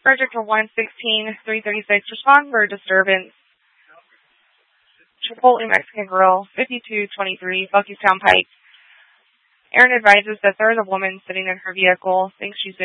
Project 116-336, respond for disturbance. Chipotle Mexican Grill, 5223 Buckystown Pike. Aaron advises that there is a woman sitting in her vehicle, thinks she's